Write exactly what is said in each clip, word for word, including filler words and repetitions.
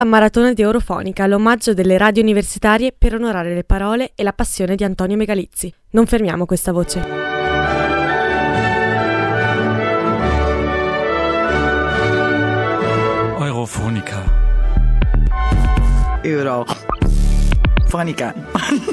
La maratona di Eurofonica, l'omaggio delle radio universitarie per onorare le parole e la passione di Antonio Megalizzi. Non fermiamo questa voce. Eurofonica. Eurofonica.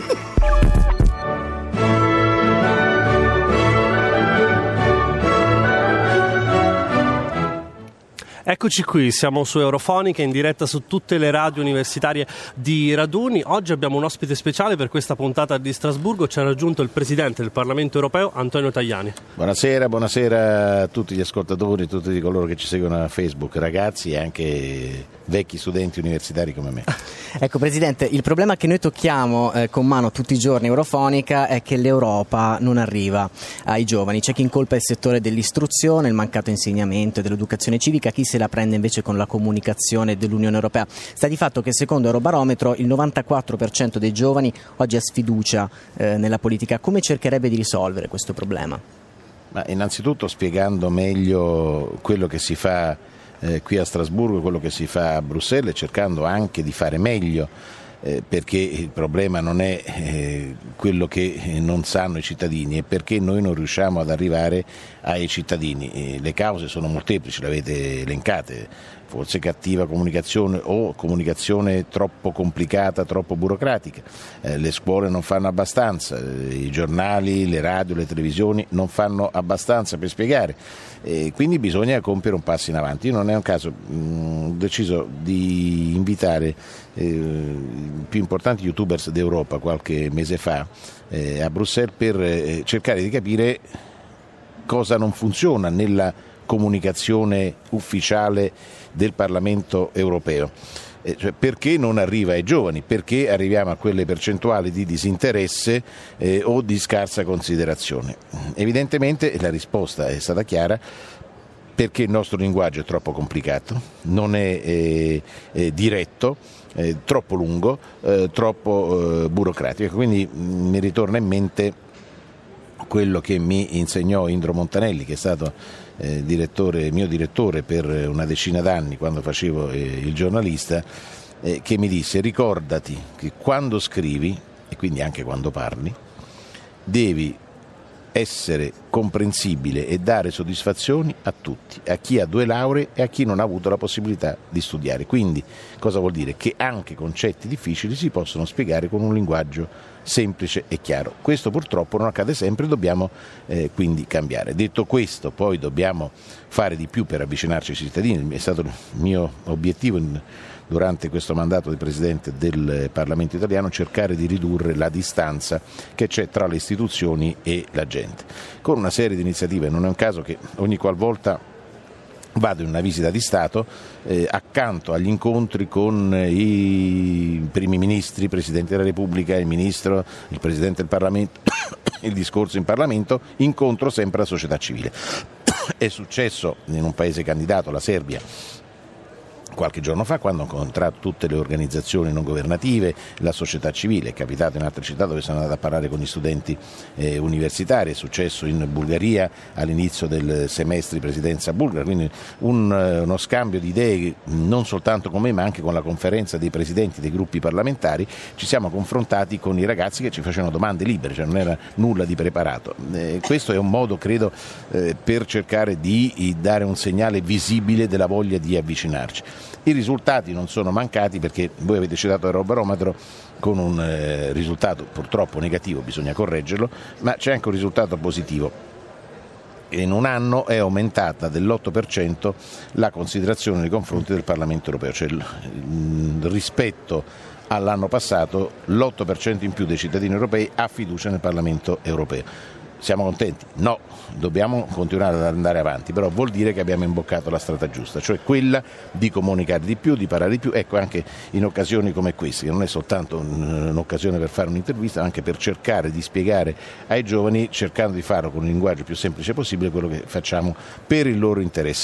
Eccoci qui, siamo su Eurofonica in diretta su tutte le radio universitarie di Raduni. Oggi abbiamo un ospite speciale per questa puntata di Strasburgo, ci ha raggiunto il Presidente del Parlamento Europeo, Antonio Tajani. Buonasera, buonasera a tutti gli ascoltatori, a tutti coloro che ci seguono a Facebook, ragazzi e anche vecchi studenti universitari come me. Ecco Presidente, il problema che noi tocchiamo eh, con mano tutti i giorni Eurofonica è che l'Europa non arriva ai giovani. C'è chi incolpa il settore dell'istruzione, il mancato insegnamento e dell'educazione civica, chi se la prende invece con la comunicazione dell'Unione Europea. Sta di fatto che secondo Eurobarometro il novantaquattro per cento dei giovani oggi ha sfiducia eh, nella politica. Come cercherebbe di risolvere questo problema? Ma innanzitutto spiegando meglio quello che si fa eh, qui a Strasburgo, quello che si fa a Bruxelles, cercando anche di fare meglio, eh, perché il problema non è eh, quello che non sanno i cittadini, è perché noi non riusciamo ad arrivare ai cittadini. Eh, le cause sono molteplici, le avete elencate, forse cattiva comunicazione o comunicazione troppo complicata, troppo burocratica, eh, le scuole non fanno abbastanza, eh, i giornali, le radio, le televisioni non fanno abbastanza per spiegare, eh, quindi bisogna compiere un passo in avanti. Io non è un caso, mh, ho deciso di invitare eh, i più importanti youtubers d'Europa qualche mese fa eh, a Bruxelles per eh, cercare di capire cosa non funziona nella comunicazione ufficiale del Parlamento europeo, eh, cioè perché non arriva ai giovani, perché arriviamo a quelle percentuali di disinteresse eh, o di scarsa considerazione. Evidentemente la risposta è stata chiara: perché il nostro linguaggio è troppo complicato, non è eh, eh, diretto, eh, troppo lungo, eh, troppo eh, burocratico. Quindi mh, mi ritorna in mente quello che mi insegnò Indro Montanelli, che è stato eh, direttore, mio direttore per una decina d'anni quando facevo eh, il giornalista, eh, che mi disse: ricordati che quando scrivi, e quindi anche quando parli, devi essere comprensibile e dare soddisfazioni a tutti, a chi ha due lauree e a chi non ha avuto la possibilità di studiare. Quindi cosa vuol dire? Che anche concetti difficili si possono spiegare con un linguaggio semplice e chiaro. Questo purtroppo non accade sempre, dobbiamo eh, quindi cambiare. Detto questo, poi dobbiamo fare di più per avvicinarci ai cittadini. È stato il mio obiettivo in, durante questo mandato di Presidente del Parlamento italiano, cercare di ridurre la distanza che c'è tra le istituzioni e la gente, con una serie di iniziative. Non è un caso che ogni qualvolta vado in una visita di Stato, eh, accanto agli incontri con i primi ministri, il Presidente della Repubblica, il Ministro, il Presidente del Parlamento, il discorso in Parlamento, incontro sempre la società civile. È successo in un paese candidato, la Serbia, qualche giorno fa, quando ho incontrato tutte le organizzazioni non governative, la società civile. È capitato in altre città dove sono andato a parlare con gli studenti eh, universitari, è successo in Bulgaria all'inizio del semestre di presidenza bulgara, quindi un, uno scambio di idee non soltanto con me ma anche con la conferenza dei presidenti dei gruppi parlamentari. Ci siamo confrontati con i ragazzi che ci facevano domande libere, cioè non era nulla di preparato. Eh, questo è un modo, credo, eh, per cercare di dare un segnale visibile della voglia di avvicinarci. I risultati non sono mancati, perché voi avete citato l'Eurobarometro con un eh, risultato purtroppo negativo, bisogna correggerlo, ma c'è anche un risultato positivo. In un anno è aumentata dell'otto per cento la considerazione nei confronti del Parlamento europeo, cioè rispetto all'anno passato l'otto per cento in più dei cittadini europei ha fiducia nel Parlamento europeo. Siamo contenti? No, dobbiamo continuare ad andare avanti, però vuol dire che abbiamo imboccato la strada giusta, cioè quella di comunicare di più, di parlare di più, ecco, anche in occasioni come queste, che non è soltanto un'occasione per fare un'intervista, ma anche per cercare di spiegare ai giovani, cercando di farlo con un linguaggio più semplice possibile, quello che facciamo per il loro interesse.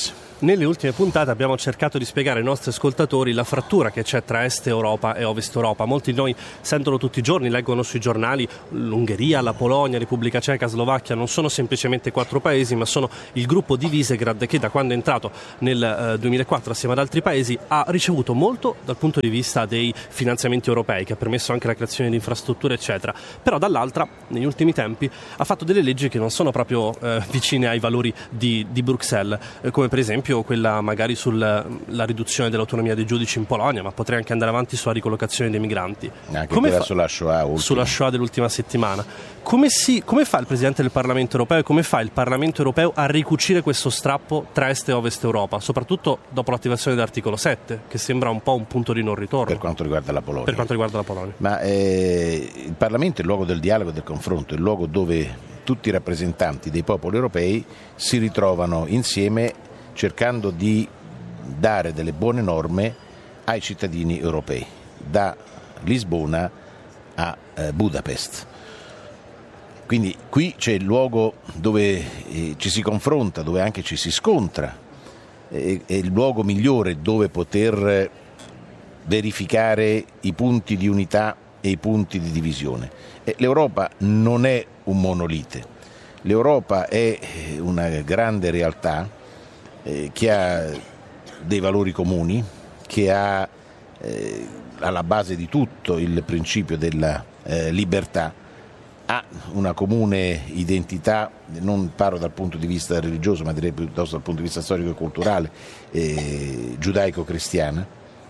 Nelle ultime puntate abbiamo cercato di spiegare ai nostri ascoltatori la frattura che c'è tra Est Europa e Ovest Europa. Molti di noi sentono tutti i giorni, leggono sui giornali l'Ungheria, la Polonia, Repubblica Ceca, Slovacchia non sono semplicemente quattro paesi, ma sono il gruppo di Visegrad che da quando è entrato nel eh, duemilaquattro assieme ad altri paesi ha ricevuto molto dal punto di vista dei finanziamenti europei, che ha permesso anche la creazione di infrastrutture eccetera, però dall'altra negli ultimi tempi ha fatto delle leggi che non sono proprio eh, vicine ai valori di, di Bruxelles, eh, come per esempio quella magari sulla riduzione dell'autonomia dei giudici in Polonia, ma potrei anche andare avanti sulla ricollocazione dei migranti. Anche come quella fa... sulla Shoah ultima. sulla Shoah dell'ultima settimana. Come, si... come fa il Presidente del Parlamento europeo e come fa il Parlamento europeo a ricucire questo strappo tra Est e Ovest Europa, soprattutto dopo l'attivazione dell'articolo sette, che sembra un po' un punto di non ritorno per quanto riguarda la Polonia? Per quanto riguarda la Polonia. Ma eh, il Parlamento è il luogo del dialogo e del confronto, è il luogo dove tutti i rappresentanti dei popoli europei si ritrovano insieme cercando di dare delle buone norme ai cittadini europei, da Lisbona a eh, Budapest. Quindi qui c'è il luogo dove eh, ci si confronta, dove anche ci si scontra, eh, è il luogo migliore dove poter verificare i punti di unità e i punti di divisione. Eh, L'Europa non è un monolite, l'Europa è una grande realtà Eh, che ha dei valori comuni, che ha eh, alla base di tutto il principio della eh, libertà, ha una comune identità, non parlo dal punto di vista religioso, ma direi piuttosto dal punto di vista storico e culturale, eh, giudaico-cristiana,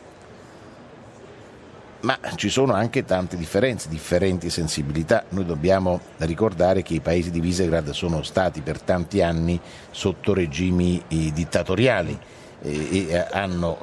ma ci sono anche tante differenze, differenti sensibilità. Noi dobbiamo ricordare che i paesi di Visegrad sono stati per tanti anni sotto regimi dittatoriali e, e hanno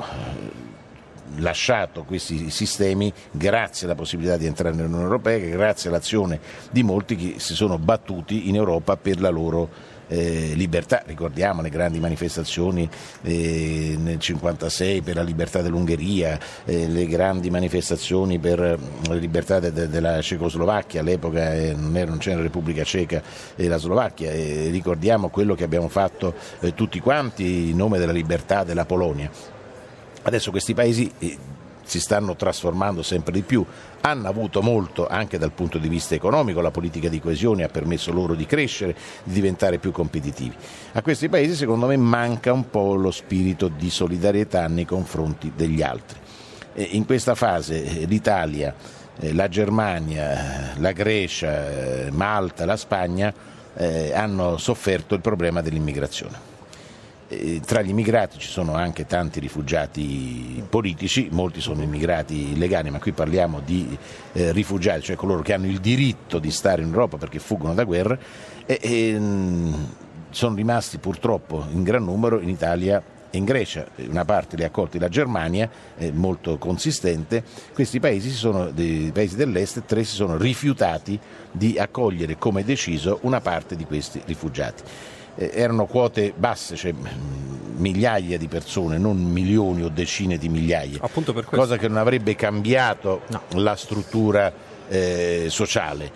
lasciato questi sistemi grazie alla possibilità di entrare nell'Unione Europea, grazie all'azione di molti che si sono battuti in Europa per la loro Eh, libertà. Ricordiamo le grandi manifestazioni eh, nel cinquantasei per la libertà dell'Ungheria, eh, le grandi manifestazioni per la libertà de- de- della Cecoslovacchia, all'epoca eh, non, era, non c'era la Repubblica Ceca e la Slovacchia, eh, ricordiamo quello che abbiamo fatto eh, tutti quanti in nome della libertà della Polonia. Adesso questi paesi eh, si stanno trasformando sempre di più, hanno avuto molto anche dal punto di vista economico, la politica di coesione ha permesso loro di crescere, di diventare più competitivi. A questi paesi secondo me manca un po' lo spirito di solidarietà nei confronti degli altri. E in questa fase l'Italia, la Germania, la Grecia, Malta, la Spagna eh, hanno sofferto il problema dell'immigrazione. Tra gli immigrati ci sono anche tanti rifugiati politici, molti sono immigrati illegali, ma qui parliamo di eh, rifugiati, cioè coloro che hanno il diritto di stare in Europa perché fuggono da guerre e, e sono rimasti purtroppo in gran numero in Italia e in Grecia. Una parte li ha accolti la Germania, eh, molto consistente. Questi paesi, si sono, dei paesi dell'est, tre si sono rifiutati di accogliere come deciso una parte di questi rifugiati. Erano quote basse, cioè migliaia di persone, non milioni o decine di migliaia, appunto per questo. Cosa che non avrebbe cambiato no. la struttura eh, sociale.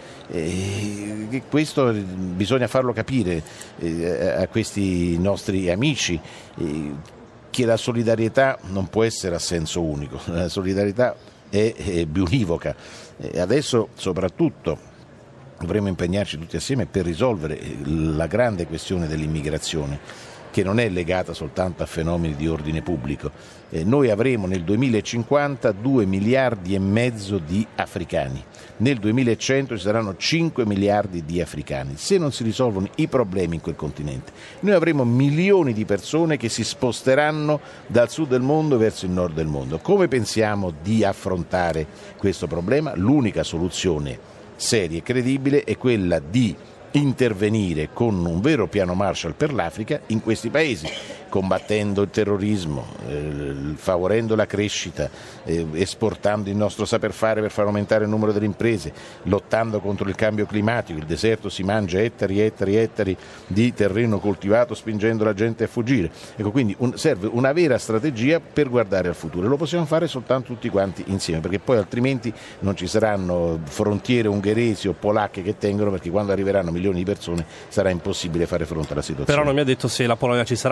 E questo bisogna farlo capire eh, a questi nostri amici, eh, che la solidarietà non può essere a senso unico, la solidarietà è, è biunivoca. E adesso soprattutto dovremo impegnarci tutti assieme per risolvere la grande questione dell'immigrazione, che non è legata soltanto a fenomeni di ordine pubblico. Eh, noi avremo nel duemilacinquanta due miliardi e mezzo di africani, nel duemilacento ci saranno cinque miliardi di africani. Se non si risolvono i problemi in quel continente, noi avremo milioni di persone che si sposteranno dal sud del mondo verso il nord del mondo. Come pensiamo di affrontare questo problema? L'unica soluzione seria e credibile è quella di intervenire con un vero piano Marshall per l'Africa in questi paesi, combattendo il terrorismo, eh, favorendo la crescita, eh, esportando il nostro saper fare per far aumentare il numero delle imprese, lottando contro il cambio climatico. Il deserto si mangia ettari e ettari e ettari di terreno coltivato, spingendo la gente a fuggire. Ecco, quindi un, serve una vera strategia per guardare al futuro. Lo possiamo fare soltanto tutti quanti insieme, perché poi altrimenti non ci saranno frontiere ungheresi o polacche che tengono, perché quando arriveranno milioni di persone sarà impossibile fare fronte alla situazione. Però non mi ha detto se la Polonia ci sarà nel duemilacinquanta.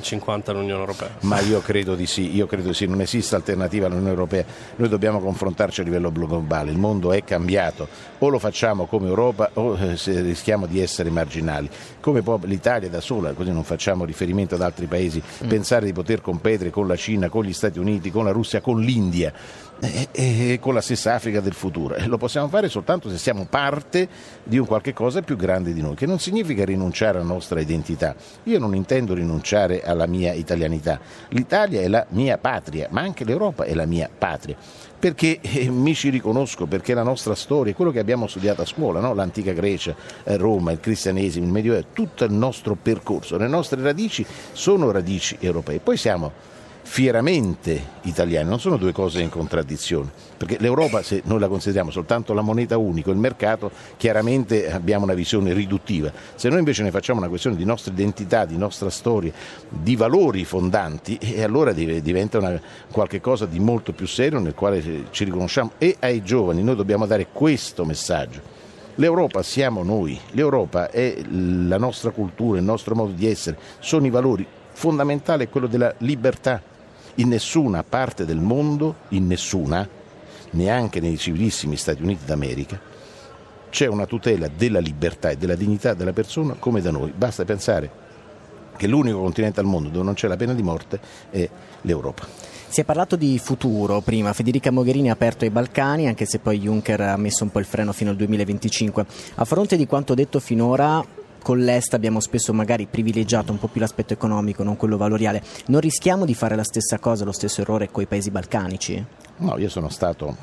duemilacinquanta all'Unione Europea. Ma io credo di sì, io credo di sì, non esiste alternativa all'Unione Europea, noi dobbiamo confrontarci a livello globale, il mondo è cambiato, o lo facciamo come Europa o eh, rischiamo di essere marginali, come può l'Italia da sola, così non facciamo riferimento ad altri paesi, mm. pensare di poter competere con la Cina, con gli Stati Uniti, con la Russia, con l'India e, e con la stessa Africa del futuro, e lo possiamo fare soltanto se siamo parte di un qualche cosa più grande di noi, che non significa rinunciare alla nostra identità. Io non intendo rinunciare alla mia italianità, l'Italia è la mia patria, ma anche l'Europa è la mia patria, perché eh, mi ci riconosco, perché la nostra storia è quello che abbiamo studiato a scuola, no? L'antica Grecia, eh, Roma, il cristianesimo, il Medioevo, tutto il nostro percorso, le nostre radici sono radici europee, poi siamo fieramente italiani, non sono due cose in contraddizione, perché l'Europa, se noi la consideriamo soltanto la moneta unica, il mercato, chiaramente abbiamo una visione riduttiva, se noi invece ne facciamo una questione di nostra identità, di nostra storia, di valori fondanti, e allora diventa una, qualche cosa di molto più serio nel quale ci riconosciamo, e ai giovani noi dobbiamo dare questo messaggio. L'Europa siamo noi, l'Europa è la nostra cultura, il nostro modo di essere, sono i valori fondamentali, quello della libertà. In nessuna parte del mondo, in nessuna, neanche nei civilissimi Stati Uniti d'America, c'è una tutela della libertà e della dignità della persona come da noi. Basta pensare che l'unico continente al mondo dove non c'è la pena di morte è l'Europa. Si è parlato di futuro prima, Federica Mogherini ha aperto ai Balcani, anche se poi Juncker ha messo un po' il freno fino al duemilaventicinque. A fronte di quanto detto finora, con l'Est abbiamo spesso magari privilegiato un po' più l'aspetto economico, non quello valoriale. Non rischiamo di fare la stessa cosa, lo stesso errore con i paesi balcanici? No, io sono stato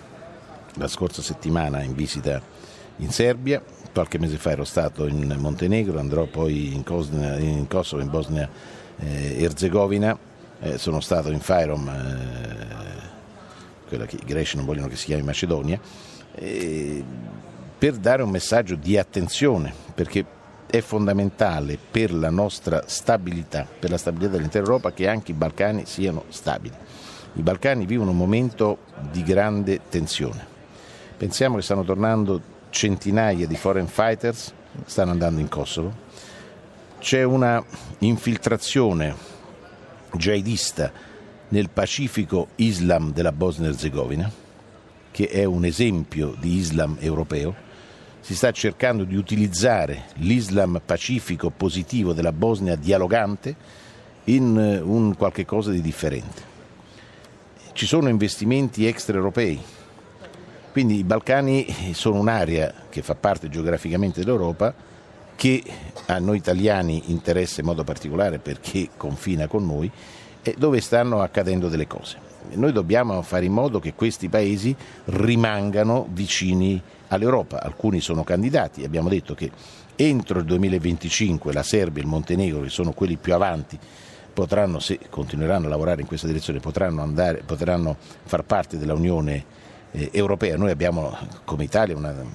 la scorsa settimana in visita in Serbia, qualche mese fa ero stato in Montenegro, andrò poi in, Cosna, in Kosovo, in Bosnia e eh, Erzegovina, eh, sono stato in Fyrom, eh, quella che i greci non vogliono che si chiami Macedonia, eh, per dare un messaggio di attenzione, perché è fondamentale per la nostra stabilità, per la stabilità dell'intera Europa, che anche i Balcani siano stabili. I Balcani vivono un momento di grande tensione. Pensiamo che stanno tornando centinaia di foreign fighters, stanno andando in Kosovo. C'è una infiltrazione jihadista nel pacifico Islam della Bosnia Erzegovina, che è un esempio di Islam europeo. Si sta cercando di utilizzare l'Islam pacifico positivo della Bosnia dialogante in un qualche cosa di differente. Ci sono investimenti extraeuropei, quindi i Balcani sono un'area che fa parte geograficamente dell'Europa, che a noi italiani interessa in modo particolare perché confina con noi, e dove stanno accadendo delle cose. Noi dobbiamo fare in modo che questi paesi rimangano vicini all'Europa. Alcuni sono candidati, abbiamo detto che entro il duemilaventicinque la Serbia e il Montenegro, che sono quelli più avanti, potranno, se continueranno a lavorare in questa direzione, potranno, andare, potranno far parte dell'Unione eh, Europea. Noi abbiamo come Italia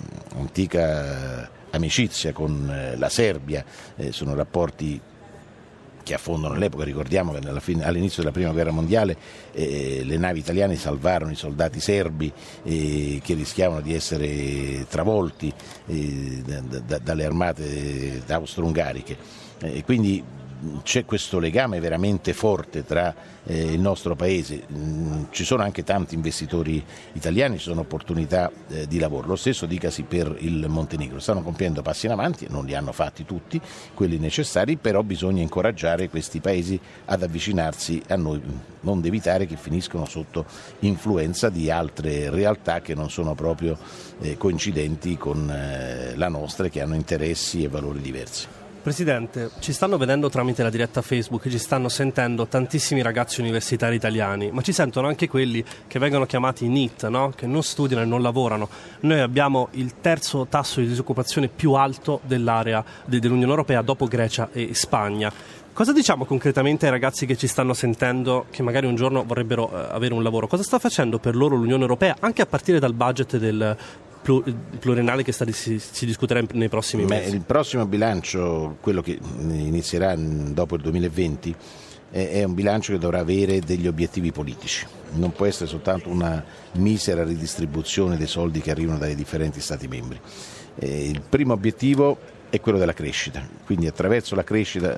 un'antica amicizia con eh, la Serbia, eh, sono rapporti che affondano all'epoca. Ricordiamo che alla fine, all'inizio della prima guerra mondiale eh, le navi italiane salvarono i soldati serbi eh, che rischiavano di essere travolti eh, da, da, dalle armate austro-ungariche, eh, quindi c'è questo legame veramente forte tra eh, il nostro paese. Mm, ci sono anche tanti investitori italiani, ci sono opportunità eh, di lavoro. Lo stesso dicasi per il Montenegro, stanno compiendo passi in avanti, non li hanno fatti tutti quelli necessari, però bisogna incoraggiare questi paesi ad avvicinarsi a noi, non evitare che finiscono sotto influenza di altre realtà che non sono proprio eh, coincidenti con eh, la nostra, che hanno interessi e valori diversi. Presidente, ci stanno vedendo tramite la diretta Facebook, ci stanno sentendo tantissimi ragazzi universitari italiani, ma ci sentono anche quelli che vengono chiamati N I T, no? Che non studiano e non lavorano. Noi abbiamo il terzo tasso di disoccupazione più alto dell'area dell'Unione Europea dopo Grecia e Spagna. Cosa diciamo concretamente ai ragazzi che ci stanno sentendo, che magari un giorno vorrebbero uh, avere un lavoro? Cosa sta facendo per loro l'Unione Europea, anche a partire dal budget del pluriennale che sta, si, si discuterà nei prossimi mesi? Beh, il prossimo bilancio, quello che inizierà dopo il duemilaventi, è, è un bilancio che dovrà avere degli obiettivi politici. Non può essere soltanto una misera ridistribuzione dei soldi che arrivano dai differenti Stati membri. Eh, il primo obiettivo è quello della crescita, quindi attraverso la crescita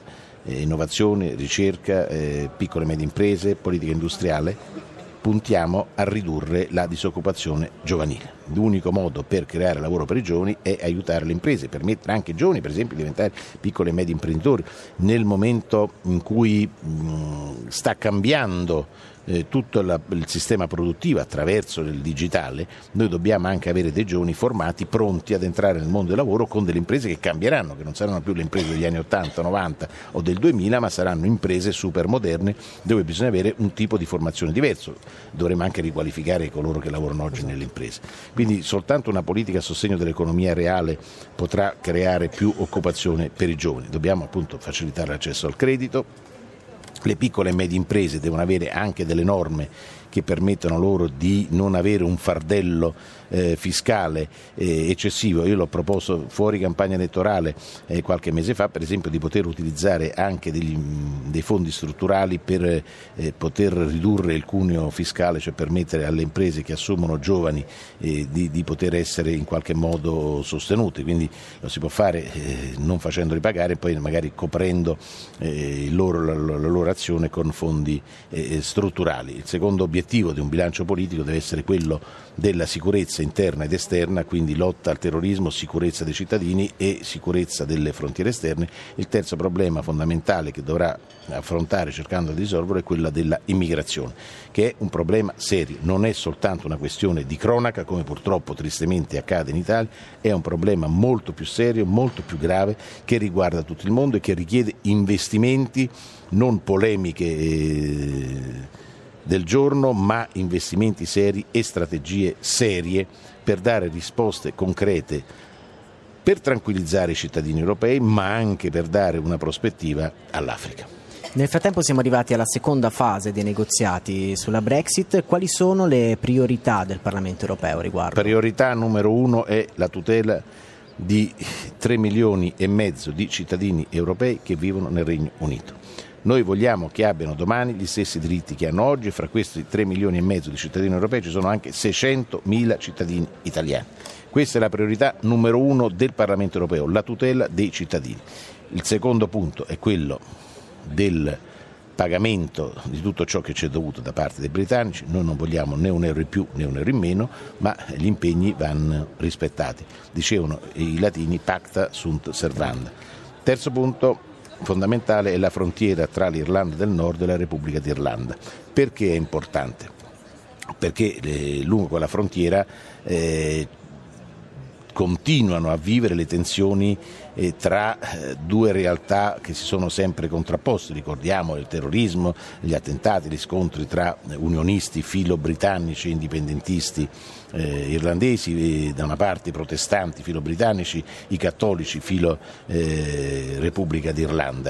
eh, innovazione, ricerca, eh, piccole e medie imprese, politica industriale, puntiamo a ridurre la disoccupazione giovanile. L'unico modo per creare lavoro per i giovani è aiutare le imprese, permettere anche ai giovani per esempio di diventare piccoli e medi imprenditori. Nel momento in cui mh, sta cambiando eh, tutto la, il sistema produttivo attraverso il digitale, noi dobbiamo anche avere dei giovani formati, pronti ad entrare nel mondo del lavoro con delle imprese che cambieranno, che non saranno più le imprese degli anni ottanta, novanta o del duemila, ma saranno imprese super moderne dove bisogna avere un tipo di formazione diverso. Dovremo anche riqualificare coloro che lavorano oggi nelle imprese. Quindi soltanto una politica a sostegno dell'economia reale potrà creare più occupazione per i giovani. Dobbiamo appunto facilitare l'accesso al credito. Le piccole e medie imprese devono avere anche delle norme che permettano loro di non avere un fardello eh, fiscale eh, eccessivo. Io l'ho proposto fuori campagna elettorale eh, qualche mese fa, per esempio, di poter utilizzare anche degli, dei fondi strutturali per eh, poter ridurre il cuneo fiscale, cioè permettere alle imprese che assumono giovani eh, di, di poter essere in qualche modo sostenute. Quindi lo si può fare eh, non facendoli pagare e poi magari coprendo eh, il loro, la, la loro azione con fondi eh, strutturali. Il secondo obiettivo di un bilancio politico deve essere quello della sicurezza interna ed esterna, quindi lotta al terrorismo, sicurezza dei cittadini e sicurezza delle frontiere esterne. Il terzo problema fondamentale che dovrà affrontare cercando di risolvere è quella della immigrazione, che è un problema serio, non è soltanto una questione di cronaca come purtroppo tristemente accade in Italia, è un problema molto più serio, molto più grave, che riguarda tutto il mondo e che richiede investimenti, non polemiche eh, del giorno, ma investimenti seri e strategie serie per dare risposte concrete, per tranquillizzare i cittadini europei, ma anche per dare una prospettiva all'Africa. Nel frattempo siamo arrivati alla seconda fase dei negoziati sulla Brexit. Quali sono le priorità del Parlamento europeo riguardo? Priorità numero uno è la tutela di tre milioni e mezzo di cittadini europei che vivono nel Regno Unito. Noi vogliamo che abbiano domani gli stessi diritti che hanno oggi, e fra questi tre milioni e mezzo di cittadini europei ci sono anche seicentomila cittadini italiani. Questa è la priorità numero uno del Parlamento europeo, la tutela dei cittadini. Il secondo punto è quello del pagamento di tutto ciò che ci è dovuto da parte dei britannici. Noi non vogliamo né un euro in più né un euro in meno, ma gli impegni vanno rispettati. Dicevano i latini pacta sunt servanda. Terzo punto fondamentale è la frontiera tra l'Irlanda del Nord e la Repubblica d'Irlanda. Perché è importante? Perché eh, lungo quella frontiera eh, continuano a vivere le tensioni eh, tra eh, due realtà che si sono sempre contrapposte. Ricordiamo il terrorismo, gli attentati, gli scontri tra unionisti filo-britannici e indipendentisti eh, irlandesi, eh, da una parte i protestanti filo-britannici, i cattolici filo-Repubblica eh, d'Irlanda.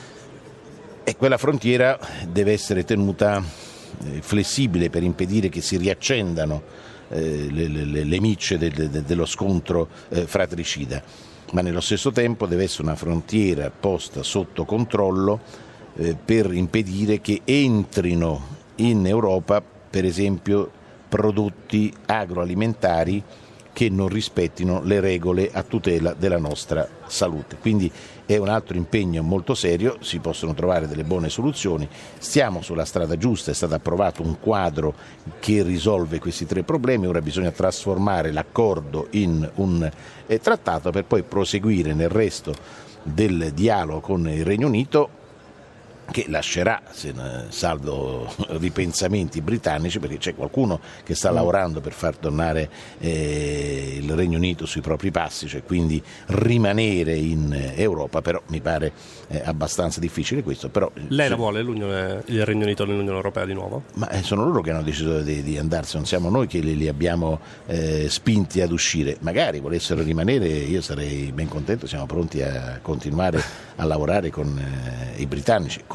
E quella frontiera deve essere tenuta eh, flessibile per impedire che si riaccendano Le, le, le micce de, de, dello scontro eh, fratricida, ma nello stesso tempo deve essere una frontiera posta sotto controllo eh, per impedire che entrino in Europa, per esempio, prodotti agroalimentari che non rispettino le regole a tutela della nostra salute. Quindi è un altro impegno molto serio, si possono trovare delle buone soluzioni, stiamo sulla strada giusta, è stato approvato un quadro che risolve questi tre problemi, ora bisogna trasformare l'accordo in un eh, trattato per poi proseguire nel resto del dialogo con il Regno Unito, che lascerà, se, salvo ripensamenti britannici, perché c'è qualcuno che sta lavorando per far tornare eh, il Regno Unito sui propri passi, cioè quindi rimanere in Europa, però mi pare eh, abbastanza difficile questo. Però, Lei sì. la vuole il Regno Unito nell'Unione Europea di nuovo? Ma eh, sono loro che hanno deciso di, di andarsene, non siamo noi che li, li abbiamo eh, spinti ad uscire. Magari volessero rimanere, io sarei ben contento, siamo pronti a continuare a lavorare con eh, i britannici, con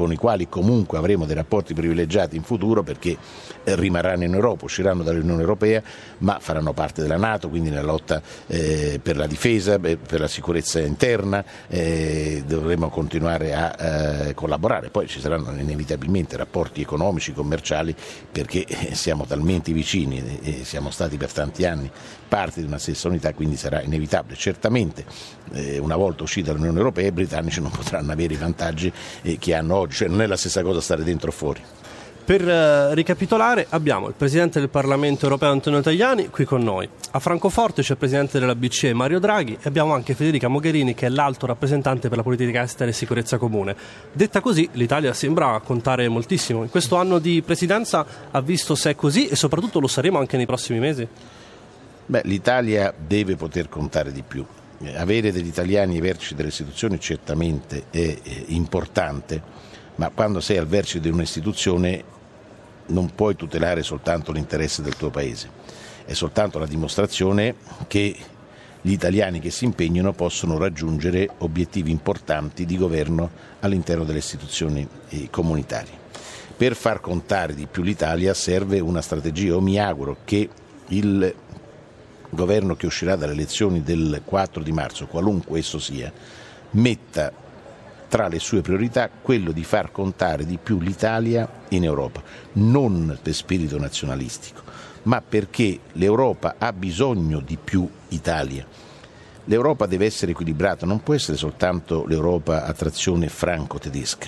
con i quali comunque avremo dei rapporti privilegiati in futuro, perché eh, rimarranno in Europa, usciranno dall'Unione Europea, ma faranno parte della NATO, quindi nella lotta eh, per la difesa, per la sicurezza interna, eh, dovremo continuare a eh, collaborare. Poi ci saranno inevitabilmente rapporti economici, commerciali, perché siamo talmente vicini e siamo stati per tanti anni parte di una stessa unità, quindi sarà inevitabile. Certamente eh, una volta uscita dall'Unione Europea i britannici non potranno avere i vantaggi eh, che hanno oggi, cioè non è la stessa cosa stare dentro o fuori. Per uh, ricapitolare, abbiamo il Presidente del Parlamento Europeo Antonio Tajani qui con noi. A Francoforte c'è il Presidente della B C E Mario Draghi e abbiamo anche Federica Mogherini, che è l'alto rappresentante per la politica estera e sicurezza comune. Detta così, l'Italia sembra contare moltissimo. In questo anno di presidenza ha visto se è così e soprattutto lo saremo anche nei prossimi mesi? Beh, l'Italia deve poter contare di più. Avere degli italiani ai vertici delle istituzioni certamente è importante, ma quando sei al vertice di un'istituzione non puoi tutelare soltanto l'interesse del tuo paese. È soltanto la dimostrazione che gli italiani che si impegnano possono raggiungere obiettivi importanti di governo all'interno delle istituzioni comunitarie. Per far contare di più l'Italia serve una strategia. Io mi auguro che il governo che uscirà dalle elezioni del quattro di marzo, qualunque esso sia, metta tra le sue priorità quello di far contare di più l'Italia in Europa, non per spirito nazionalistico, ma perché l'Europa ha bisogno di più Italia. L'Europa deve essere equilibrata, non può essere soltanto l'Europa a trazione franco-tedesca.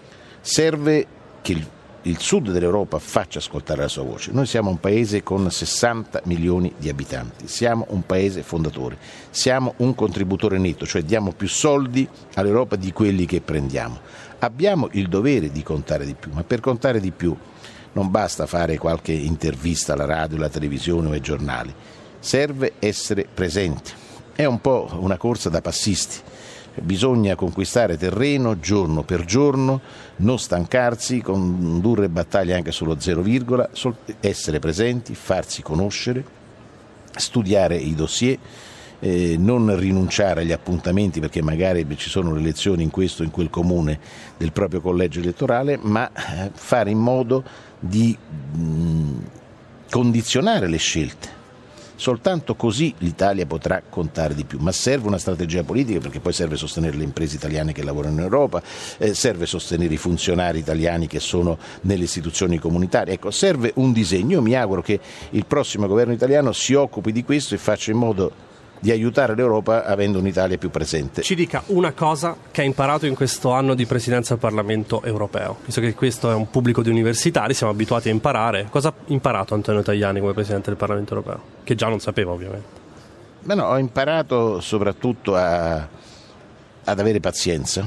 Serve che il il sud dell'Europa faccia ascoltare la sua voce. Noi siamo un paese con sessanta milioni di abitanti, siamo un paese fondatore, siamo un contributore netto, cioè diamo più soldi all'Europa di quelli che prendiamo. Abbiamo il dovere di contare di più, ma per contare di più non basta fare qualche intervista alla radio, alla televisione o ai giornali, serve essere presenti. È un po' una corsa da passisti. Bisogna conquistare terreno giorno per giorno, non stancarsi, condurre battaglie anche sullo zero virgola, essere presenti, farsi conoscere, studiare i dossier, eh, non rinunciare agli appuntamenti perché magari ci sono le elezioni in questo o in quel comune del proprio collegio elettorale, ma eh, fare in modo di mh, condizionare le scelte. Soltanto così l'Italia potrà contare di più, ma serve una strategia politica, perché poi serve sostenere le imprese italiane che lavorano in Europa, eh, serve sostenere i funzionari italiani che sono nelle istituzioni comunitarie. Ecco, serve un disegno. Io mi auguro che il prossimo governo italiano si occupi di questo e faccia in modo di aiutare l'Europa avendo un'Italia più presente. Ci dica una cosa che ha imparato in questo anno di presidenza al Parlamento europeo, visto che questo è un pubblico di universitari, siamo abituati a imparare. Cosa ha imparato Antonio Tajani come Presidente del Parlamento europeo? Che già non sapeva, ovviamente. Beh, no, ho imparato soprattutto a, ad avere pazienza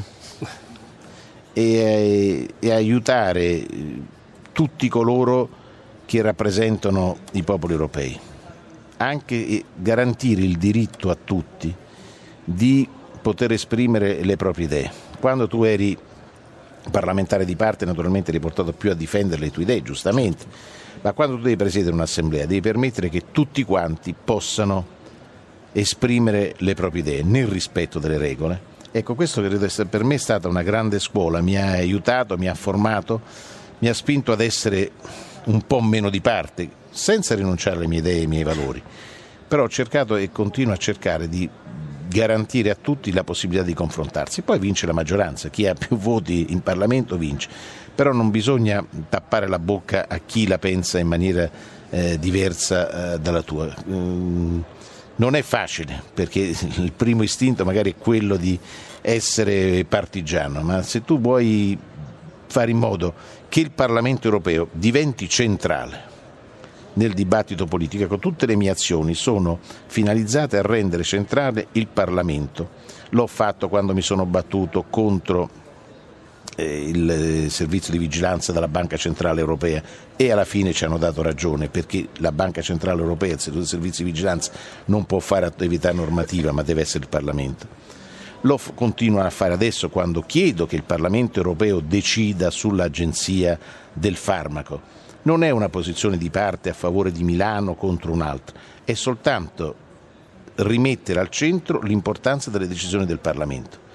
e, e aiutare tutti coloro che rappresentano i popoli europei. Anche garantire il diritto a tutti di poter esprimere le proprie idee. Quando tu eri parlamentare di parte, naturalmente eri portato più a difendere le tue idee, giustamente, ma quando tu devi presiedere un'assemblea devi permettere che tutti quanti possano esprimere le proprie idee nel rispetto delle regole. Ecco, questo credo essere per me è stata una grande scuola, mi ha aiutato, mi ha formato, mi ha spinto ad essere un po' meno di parte, senza rinunciare alle mie idee e ai miei valori, però ho cercato e continuo a cercare di garantire a tutti la possibilità di confrontarsi. Poi vince la maggioranza, chi ha più voti in Parlamento vince, però non bisogna tappare la bocca a chi la pensa in maniera eh, diversa eh, dalla tua. Mm, non è facile, perché il primo istinto magari è quello di essere partigiano, ma se tu vuoi fare in modo che il Parlamento europeo diventi centrale nel dibattito politico, con tutte le mie azioni sono finalizzate a rendere centrale il Parlamento. L'ho fatto quando mi sono battuto contro eh, il servizio di vigilanza della Banca Centrale Europea e alla fine ci hanno dato ragione, perché la Banca Centrale Europea, il servizio di vigilanza, non può fare attività normativa, ma deve essere il Parlamento. Lo f- continuo a fare adesso quando chiedo che il Parlamento europeo decida sull'Agenzia del farmaco. Non è una posizione di parte a favore di Milano contro un altro, è soltanto rimettere al centro l'importanza delle decisioni del Parlamento.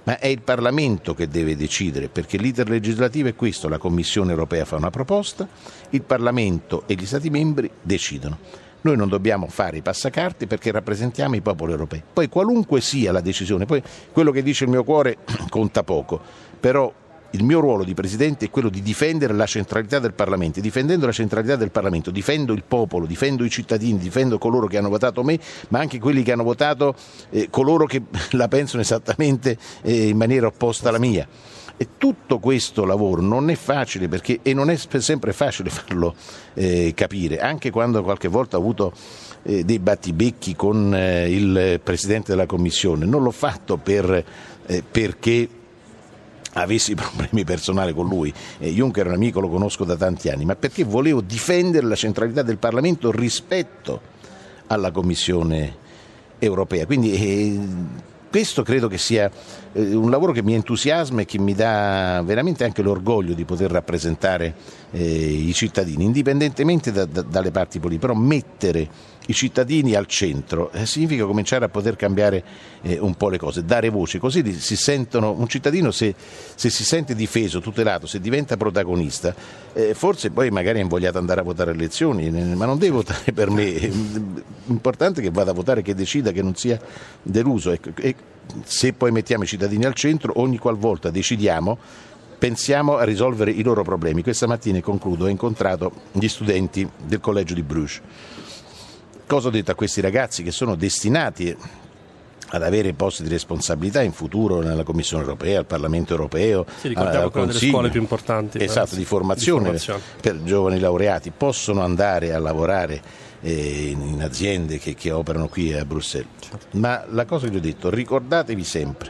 ma è il Parlamento che deve decidere, perché l'iter legislativo è questo: la Commissione europea fa una proposta, il Parlamento e gli Stati membri decidono. Noi non dobbiamo fare i passacarte perché rappresentiamo i popoli europei. Poi qualunque sia la decisione, poi quello che dice il mio cuore conta poco, però il mio ruolo di Presidente è quello di difendere la centralità del Parlamento. Difendendo la centralità del Parlamento difendo il popolo, difendo i cittadini, difendo coloro che hanno votato me, ma anche quelli che hanno votato eh, coloro che la pensano esattamente eh, in maniera opposta alla mia. E tutto questo lavoro non è facile, perché, e non è sempre facile farlo eh, capire, anche quando qualche volta ho avuto eh, dei battibecchi con eh, il Presidente della Commissione. Non l'ho fatto per, eh, perché avessi problemi personali con lui, eh, Juncker è un amico, lo conosco da tanti anni, ma perché volevo difendere la centralità del Parlamento rispetto alla Commissione europea. Quindi eh, questo credo che sia eh, un lavoro che mi entusiasma e che mi dà veramente anche l'orgoglio di poter rappresentare eh, i cittadini, indipendentemente da, da, dalle parti politiche, però mettere i cittadini al centro eh, significa cominciare a poter cambiare eh, un po' le cose, dare voce, così si sentono, un cittadino se, se si sente difeso, tutelato, se diventa protagonista, eh, forse poi magari è invogliato ad andare a votare alle elezioni, ma non deve votare per me, è importante che vada a votare, che decida, che non sia deluso. E, e se poi mettiamo i cittadini al centro, ogni qualvolta decidiamo, pensiamo a risolvere i loro problemi. Questa mattina, e concludo, ho incontrato gli studenti del collegio di Bruges. Cosa ho detto a questi ragazzi che sono destinati ad avere posti di responsabilità in futuro nella Commissione europea, al Parlamento europeo, sì, ricordiamo al che una delle scuole più importanti, esatto, eh, di, formazione, di formazione per giovani laureati, possono andare a lavorare eh, in aziende che, che operano qui a Bruxelles. Certo. Ma la cosa che gli ho detto: ricordatevi sempre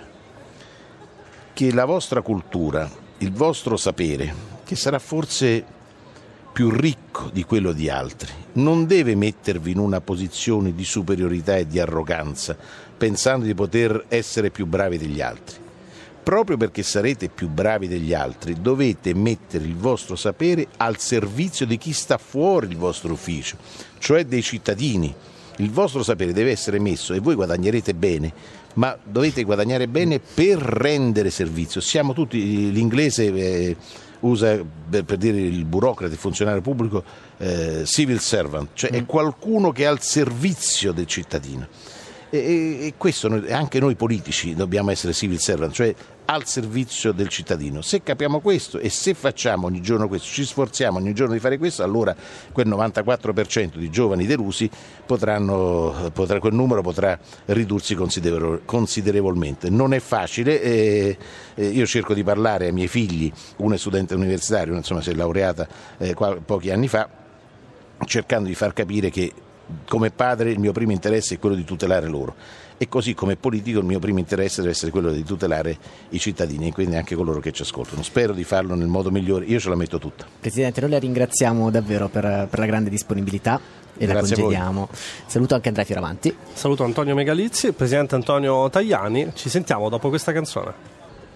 che la vostra cultura, il vostro sapere, che sarà forse più ricco di quello di altri, non deve mettervi in una posizione di superiorità e di arroganza, pensando di poter essere più bravi degli altri. Proprio perché sarete più bravi degli altri, dovete mettere il vostro sapere al servizio di chi sta fuori il vostro ufficio, cioè dei cittadini. Il vostro sapere deve essere messo, e voi guadagnerete bene, ma dovete guadagnare bene per rendere servizio. Siamo tutti, l'inglese eh, usa per, per dire il burocrate, il funzionario pubblico, eh, civil servant, cioè è qualcuno che è al servizio del cittadino. E, e, e questo noi, anche noi politici dobbiamo essere civil servant, cioè al servizio del cittadino. Se capiamo questo e se facciamo ogni giorno questo, ci sforziamo ogni giorno di fare questo, allora quel novantaquattro per cento di giovani delusi potranno, potrà, quel numero potrà ridursi considerevolmente. Non è facile, eh, eh, io cerco di parlare ai miei figli, uno è studente universitario, una insomma si è laureata eh, qua, pochi anni fa, cercando di far capire che come padre il mio primo interesse è quello di tutelare loro, e così come politico il mio primo interesse deve essere quello di tutelare i cittadini, e quindi anche coloro che ci ascoltano. Spero di farlo nel modo migliore, io ce la metto tutta. Presidente, noi la ringraziamo davvero per, per la grande disponibilità e Grazie, la congediamo. Saluto anche Andrea Fioravanti. Saluto Antonio Megalizzi, Presidente Antonio Tajani. Ci sentiamo dopo questa canzone.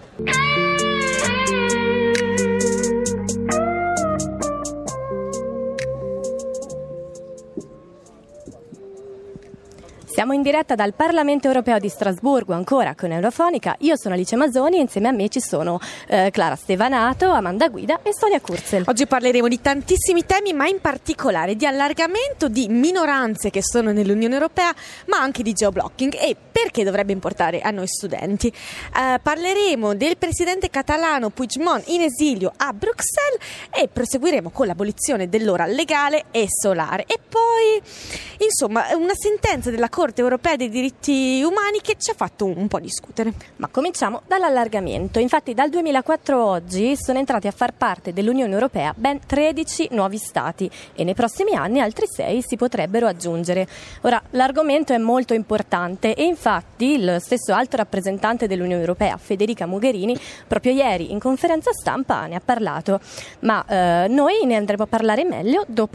Siamo in diretta dal Parlamento Europeo di Strasburgo, ancora con Eurofonica. Io sono Alice Masoni e insieme a me ci sono eh, Clara Stevanato, Amanda Guida e Sonia Kurzel. Oggi parleremo di tantissimi temi, ma in particolare di allargamento, di minoranze che sono nell'Unione Europea, ma anche di geoblocking e perché dovrebbe importare a noi studenti. Eh, parleremo del presidente catalano Puigdemont in esilio a Bruxelles e proseguiremo con l'abolizione dell'ora legale e solare. E poi, insomma, una sentenza della Corte Europea dei diritti umani che ci ha fatto un po' discutere. Ma cominciamo dall'allargamento. Infatti dal duemilaquattro oggi sono entrati a far parte dell'Unione Europea ben tredici nuovi stati e nei prossimi anni altri sei si potrebbero aggiungere. Ora, l'argomento è molto importante e infatti il stesso alto rappresentante dell'Unione Europea, Federica Mogherini, proprio ieri in conferenza stampa ne ha parlato. Ma eh, noi ne andremo a parlare meglio dopo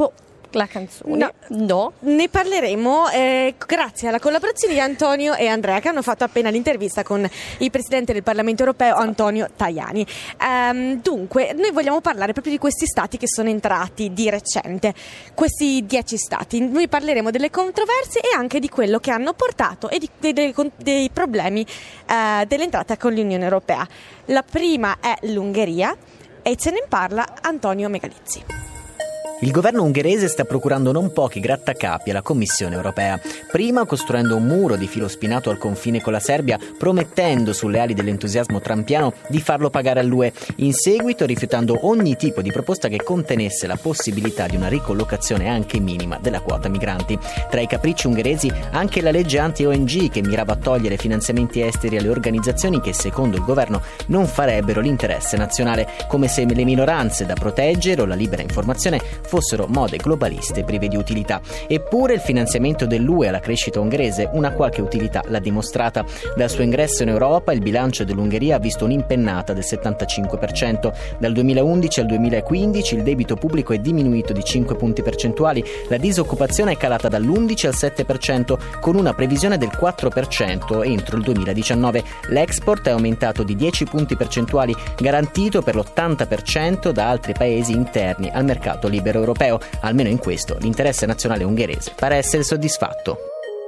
La canzone? No. no. Ne parleremo eh, grazie alla collaborazione di Antonio e Andrea, che hanno fatto appena l'intervista con il Presidente del Parlamento Europeo Antonio Tajani. Um, dunque, noi vogliamo parlare proprio di questi stati che sono entrati di recente, questi dieci stati. Noi parleremo delle controversie e anche di quello che hanno portato e di, dei, dei, dei problemi uh, dell'entrata con l'Unione Europea. La prima è l'Ungheria e ce ne parla Antonio Megalizzi. Il governo ungherese sta procurando non pochi grattacapi alla Commissione europea, prima costruendo un muro di filo spinato al confine con la Serbia, promettendo sulle ali dell'entusiasmo trampiano di farlo pagare all'U E, in seguito rifiutando ogni tipo di proposta che contenesse la possibilità di una ricollocazione anche minima della quota migranti. Tra i capricci ungheresi anche la legge anti-O N G, che mirava a togliere finanziamenti esteri alle organizzazioni che secondo il governo non farebbero l'interesse nazionale, come se le minoranze da proteggere o la libera informazione fossero mode globaliste prive di utilità. Eppure il finanziamento dell'U E alla crescita ungherese una qualche utilità l'ha dimostrata. Dal suo ingresso in Europa il bilancio dell'Ungheria ha visto un'impennata del settantacinque per cento. Dal duemilaundici al duemilaquindici il debito pubblico è diminuito di cinque punti percentuali, la disoccupazione è calata dall'undici al sette per cento con una previsione del quattro per cento entro il duemiladiciannove. L'export è aumentato di dieci punti percentuali, garantito per l'ottanta per cento da altri paesi interni al mercato libero europeo. Almeno in questo l'interesse nazionale ungherese pare essere soddisfatto.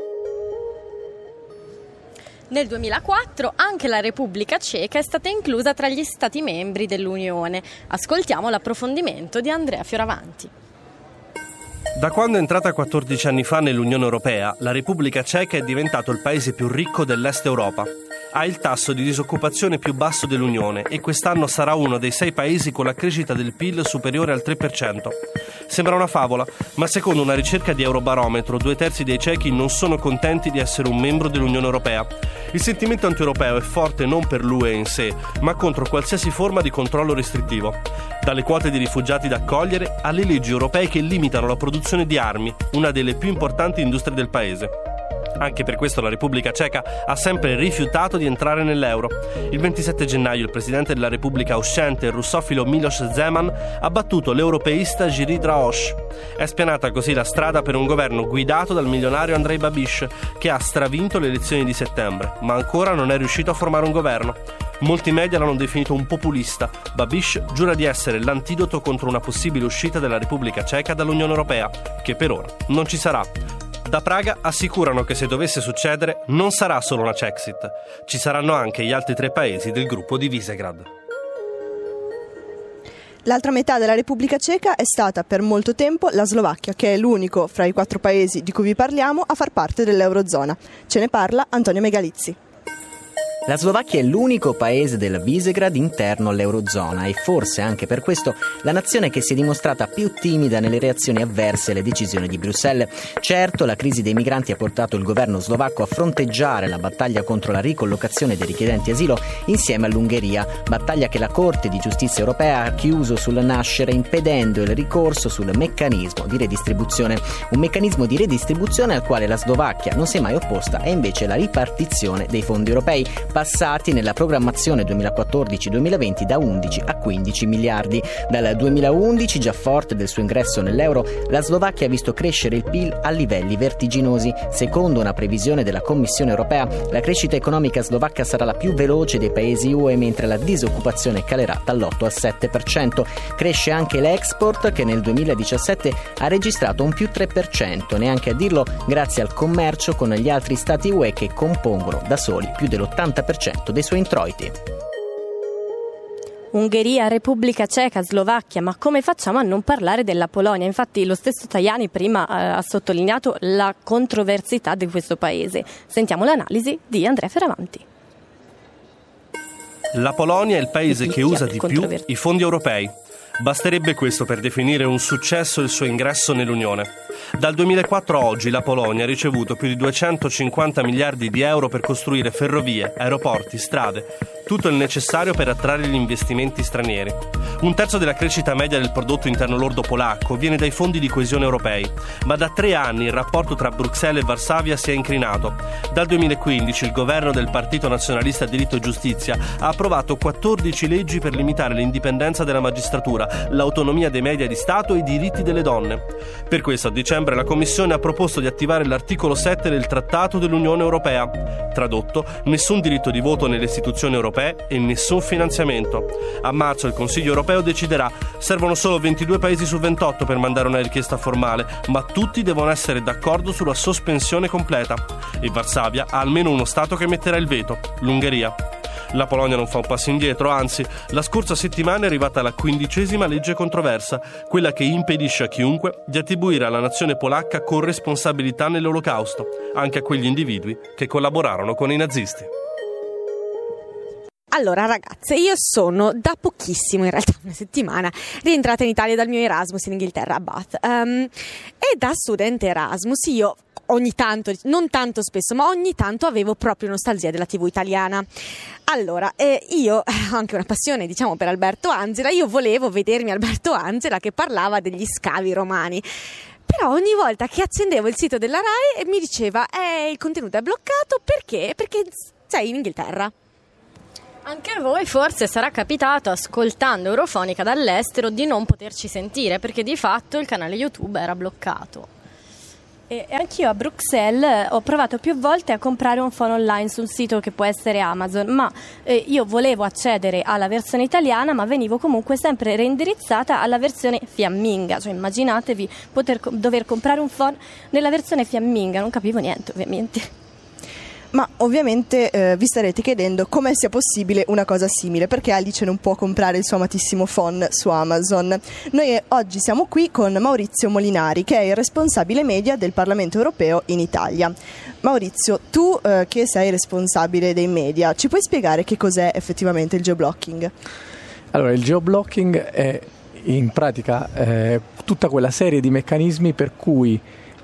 Nel duemilaquattro anche la Repubblica Ceca è stata inclusa tra gli Stati membri dell'Unione. Ascoltiamo l'approfondimento di Andrea Fioravanti. Da quando è entrata quattordici anni fa nell'Unione Europea, la Repubblica Ceca è diventato il paese più ricco dell'Est Europa. Ha il tasso di disoccupazione più basso dell'Unione e quest'anno sarà uno dei sei paesi con la crescita del P I L superiore al tre per cento. Sembra una favola, ma secondo una ricerca di Eurobarometro, due terzi dei cechi non sono contenti di essere un membro dell'Unione Europea. Il sentimento anti-europeo è forte non per l'U E in sé, ma contro qualsiasi forma di controllo restrittivo. Dalle quote di rifugiati da accogliere alle leggi europee che limitano la produzione di armi, una delle più importanti industrie del paese. Anche per questo la Repubblica Ceca ha sempre rifiutato di entrare nell'euro. Il ventisette gennaio il presidente della Repubblica uscente, il russofilo Miloš Zeman, ha battuto l'europeista Jiří Drahoš. È spianata così la strada per un governo guidato dal milionario Andrej Babiš, che ha stravinto le elezioni di settembre, ma ancora non è riuscito a formare un governo. Molti media l'hanno definito un populista. Babiš giura di essere l'antidoto contro una possibile uscita della Repubblica Ceca dall'Unione Europea, che per ora non ci sarà. Da Praga assicurano che se dovesse succedere non sarà solo una Cexit, ci saranno anche gli altri tre paesi del gruppo di Visegrad. L'altra metà della Repubblica Ceca è stata per molto tempo la Slovacchia, che è l'unico fra i quattro paesi di cui vi parliamo a far parte dell'Eurozona. Ce ne parla Antonio Megalizzi. La Slovacchia è l'unico paese del Visegrad interno all'Eurozona e forse anche per questo la nazione che si è dimostrata più timida nelle reazioni avverse alle decisioni di Bruxelles. Certo, la crisi dei migranti ha portato il governo slovacco a fronteggiare la battaglia contro la ricollocazione dei richiedenti asilo insieme all'Ungheria, battaglia che la Corte di Giustizia europea ha chiuso sul nascere impedendo il ricorso sul meccanismo di redistribuzione. Un meccanismo di redistribuzione al quale la Slovacchia non si è mai opposta è invece la ripartizione dei fondi europei, passati nella programmazione duemilaquattordici duemilaventi da undici a quindici miliardi. Dal duemilaundici, già forte del suo ingresso nell'euro, la Slovacchia ha visto crescere il P I L a livelli vertiginosi. Secondo una previsione della Commissione europea, la crescita economica slovacca sarà la più veloce dei paesi U E, mentre la disoccupazione calerà dall'otto al sette per cento. Cresce anche l'export, che nel duemiladiciassette ha registrato un più tre per cento, neanche a dirlo grazie al commercio con gli altri stati U E che compongono da soli più dell'ottanta per cento dei suoi introiti. Ungheria, Repubblica Ceca, Slovacchia, ma come facciamo a non parlare della Polonia? Infatti lo stesso Tajani prima eh, ha sottolineato la controversità di questo paese. Sentiamo l'analisi di Andrea Fioravanti. La Polonia è il paese che usa di più i fondi europei. Basterebbe questo per definire un successo il suo ingresso nell'Unione. Dal duemilaquattro a oggi la Polonia ha ricevuto più di duecentocinquanta miliardi di euro per costruire ferrovie, aeroporti, strade, tutto il necessario per attrarre gli investimenti stranieri. Un terzo della crescita media del prodotto interno lordo polacco viene dai fondi di coesione europei, ma da tre anni il rapporto tra Bruxelles e Varsavia si è incrinato. Dal duemilaquindici il governo del Partito Nazionalista Diritto e Giustizia ha approvato quattordici leggi per limitare l'indipendenza della magistratura, l'autonomia dei media di Stato e i diritti delle donne. Per questo a dicembre la Commissione ha proposto di attivare l'articolo sette del Trattato dell'Unione Europea. Tradotto, nessun diritto di voto nelle istituzioni europee e nessun finanziamento. A marzo il Consiglio europeo deciderà. Servono solo ventidue paesi su ventotto per mandare una richiesta formale, ma tutti devono essere d'accordo sulla sospensione completa. E Varsavia ha almeno uno Stato che metterà il veto, l'Ungheria. La Polonia non fa un passo indietro, anzi, la scorsa settimana è arrivata la quindicesima legge controversa, quella che impedisce a chiunque di attribuire alla nazione polacca corresponsabilità nell'Olocausto, anche a quegli individui che collaborarono con i nazisti. Allora ragazze, io sono da pochissimo, in realtà una settimana, rientrata in Italia dal mio Erasmus in Inghilterra a Bath, um, e da studente Erasmus io ogni tanto, non tanto spesso, ma ogni tanto avevo proprio nostalgia della tivù italiana. Allora, eh, io ho anche una passione, diciamo, per Alberto Angela. Io volevo vedermi Alberto Angela che parlava degli scavi romani. Però ogni volta che accendevo il sito della Rai mi diceva eh, il contenuto è bloccato perché? Perché sei in Inghilterra. Anche a voi forse sarà capitato, ascoltando Eurofonica dall'estero, di non poterci sentire, perché di fatto il canale YouTube era bloccato. E anch'io a Bruxelles ho provato più volte a comprare un phone online sul sito che può essere Amazon, ma eh, io volevo accedere alla versione italiana, ma venivo comunque sempre reindirizzata alla versione fiamminga. Cioè immaginatevi poter dover comprare un phone nella versione fiamminga, non capivo niente ovviamente. Ma ovviamente eh, vi starete chiedendo come sia possibile una cosa simile, perché Alice non può comprare il suo amatissimo phone su Amazon. Noi eh, oggi siamo qui con Maurizio Molinari, che è il responsabile media del Parlamento Europeo in Italia. Maurizio, tu eh, che sei responsabile dei media, ci puoi spiegare che cos'è effettivamente il geoblocking? Allora, il geoblocking è in pratica eh, tutta quella serie di meccanismi per cui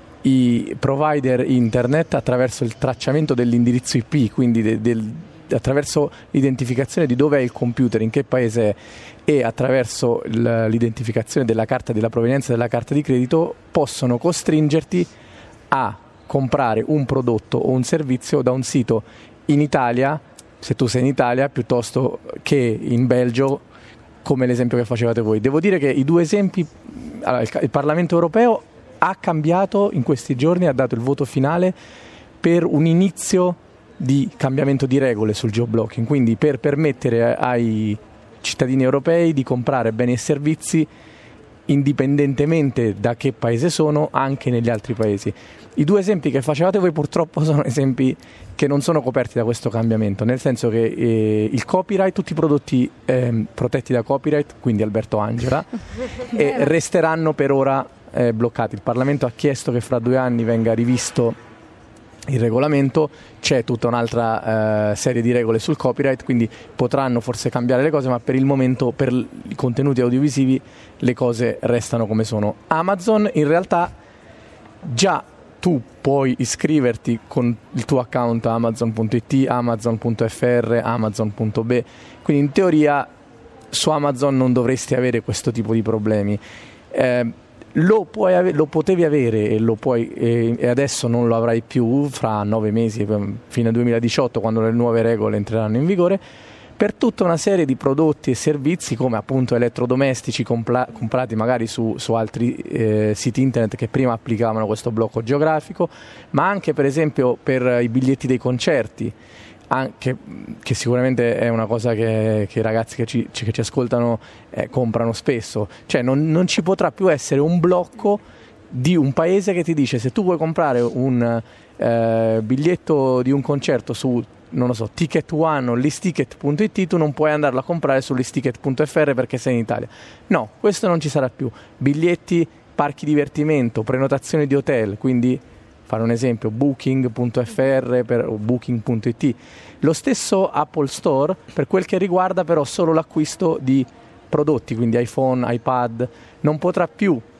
i provider internet, attraverso il tracciamento dell'indirizzo I P, quindi de, del, attraverso l'identificazione di dove è il computer, in che paese è, e attraverso l'identificazione della carta, della provenienza della carta di credito, possono costringerti a comprare un prodotto o un servizio da un sito in Italia, se tu sei in Italia, piuttosto che in Belgio, come l'esempio che facevate voi. Devo dire che i due esempi, allora, il, il Parlamento Europeo ha cambiato in questi giorni, ha dato il voto finale per un inizio di cambiamento di regole sul geoblocking, quindi per permettere ai cittadini europei di comprare beni e servizi indipendentemente da che paese sono, anche negli altri paesi. I due esempi che facevate voi purtroppo sono esempi che non sono coperti da questo cambiamento, nel senso che eh, il copyright, tutti i prodotti eh, protetti da copyright, quindi Alberto Angela, eh, resteranno per ora eh, bloccati. Il Parlamento ha chiesto che fra due anni venga rivisto il regolamento, c'è tutta un'altra eh, serie di regole sul copyright, quindi potranno forse cambiare le cose, ma per il momento per i contenuti audiovisivi le cose restano come sono. Amazon in realtà già tu puoi iscriverti con il tuo account amazon punto it, amazon punto f r, amazon punto b, quindi in teoria su Amazon non dovresti avere questo tipo di problemi. Eh, Lo, puoi ave- lo potevi avere e, lo puoi, e, e adesso non lo avrai più fra nove mesi, fino al duemiladiciotto, quando le nuove regole entreranno in vigore, per tutta una serie di prodotti e servizi come appunto elettrodomestici compla- comprati magari su, su altri eh, siti internet che prima applicavano questo blocco geografico, ma anche per esempio per i biglietti dei concerti, anche, che sicuramente è una cosa che, che i ragazzi che ci, che ci ascoltano eh, comprano spesso. Cioè non, non ci potrà più essere un blocco di un paese che ti dice: se tu vuoi comprare un eh, biglietto di un concerto su, non lo so, Ticket One o listticket punto it, tu non puoi andarlo a comprare su listticket punto f r perché sei in Italia. No, questo non ci sarà più. Biglietti, parchi divertimento, prenotazioni di hotel, quindi fare un esempio, booking punto f r per, o booking punto it. Lo stesso Apple Store per quel che riguarda però solo l'acquisto di prodotti, quindi iPhone, iPad, non potrà più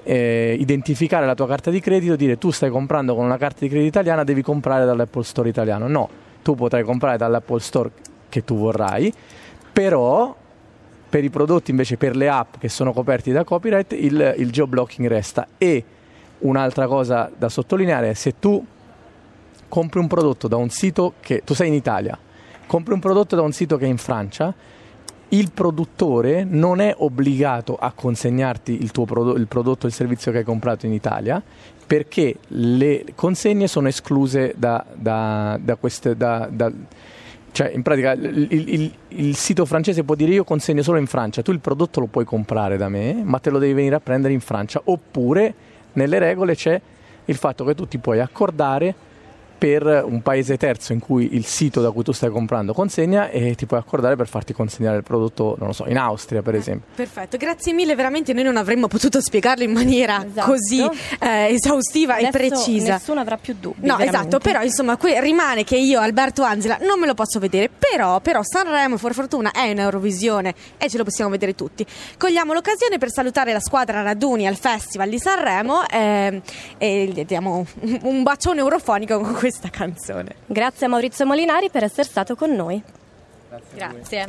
eh, identificare la tua carta di credito, dire tu stai comprando con una carta di credito italiana, devi comprare dall'Apple Store italiano. No, tu potrai comprare dall'Apple Store che tu vorrai, però per i prodotti invece, per le app che sono coperti da copyright, il, il geoblocking resta. E un'altra cosa da sottolineare è: se tu compri un prodotto da un sito che tu sei in Italia, compri un prodotto da un sito che è in Francia, il produttore non è obbligato a consegnarti il tuo prodotto, il prodotto o il servizio che hai comprato in Italia, perché le consegne sono escluse da, da, da queste da, da, cioè in pratica il, il, il sito francese può dire io consegno solo in Francia, tu il prodotto lo puoi comprare da me ma te lo devi venire a prendere in Francia, oppure nelle regole c'è il fatto che tu ti puoi accordare per un paese terzo in cui il sito da cui tu stai comprando consegna, e ti puoi accordare per farti consegnare il prodotto, non lo so, in Austria per esempio. Perfetto, grazie mille, veramente noi non avremmo potuto spiegarlo in maniera esatto. così eh, esaustiva Adesso e precisa. Nessuno avrà più dubbi. No, veramente. esatto, però insomma qui rimane che io, Alberto Angela, non me lo posso vedere, però, però Sanremo, per fortuna, è in Eurovisione e ce lo possiamo vedere tutti. Cogliamo l'occasione per salutare la squadra Raduni al Festival di Sanremo eh, e gli diamo un, un bacione eurofonico con questa canzone. Grazie a Maurizio Molinari per essere stato con noi. Grazie.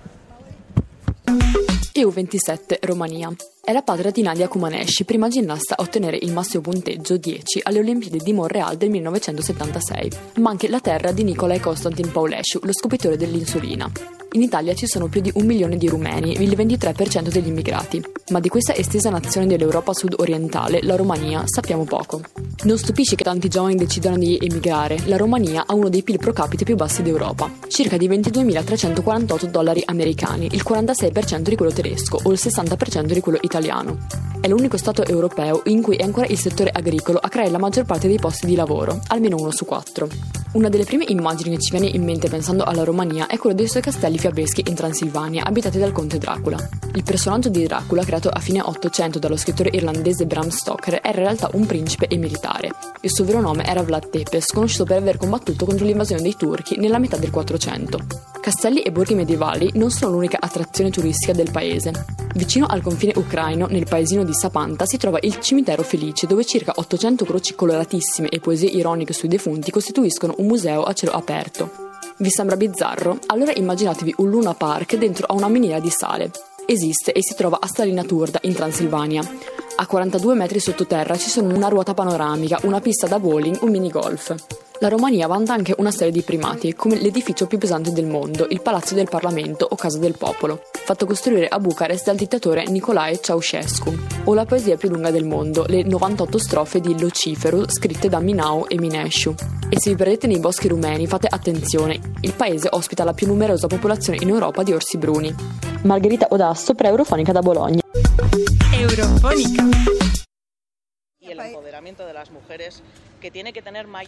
E U ventisette Romania. È la patria di Nadia Comaneci, prima ginnasta a ottenere il massimo punteggio dieci alle Olimpiadi di Montréal del millenovecentosettantasei, ma anche la terra di Nicolae Constantin Paulescu, lo scopritore dell'insulina. In Italia ci sono più di un milione di rumeni, il ventitré per cento degli immigrati, ma di questa estesa nazione dell'Europa sud-orientale, la Romania, sappiamo poco. Non stupisce che tanti giovani decidano di emigrare, la Romania ha uno dei P I L pro capite più bassi d'Europa, circa di ventiduemilatrecentoquarantotto dollari americani, il quarantasei per cento di quello tedesco o il sessanta per cento di quello italiano. È l'unico stato europeo in cui è ancora il settore agricolo a creare la maggior parte dei posti di lavoro, almeno uno su quattro. Una delle prime immagini che ci viene in mente pensando alla Romania è quella dei suoi castelli fiabeschi in Transilvania, abitati dal conte Dracula. Il personaggio di Dracula, creato a fine Ottocento dallo scrittore irlandese Bram Stoker, era in realtà un principe e militare. Il suo vero nome era Vlad Tepes, conosciuto per aver combattuto contro l'invasione dei turchi nella metà del quattrocento. Castelli e borghi medievali non sono l'unica attrazione turistica del paese. Vicino al confine ucraino, nel paesino di Sapanta, si trova il cimitero Felice, dove circa ottocento croci coloratissime e poesie ironiche sui defunti costituiscono un museo a cielo aperto. Vi sembra bizzarro? Allora immaginatevi un Luna Park dentro a una miniera di sale. Esiste e si trova a Stalina Turda, in Transilvania. A quarantadue metri sottoterra ci sono una ruota panoramica, una pista da bowling, un minigolf. La Romania vanta anche una serie di primati, come l'edificio più pesante del mondo, il Palazzo del Parlamento o Casa del Popolo, fatto costruire a Bucarest dal dittatore Nicolae Ceausescu, o la poesia più lunga del mondo, le novantotto strofe di Lucifero scritte da Minau e Minescu. E se vi perdete nei boschi rumeni, fate attenzione, il paese ospita la più numerosa popolazione in Europa di orsi bruni. Margherita Odasso per Eurofonica da Bologna. Eurofonica. Y el empoderamiento de las mujeres que tiene que tener mai-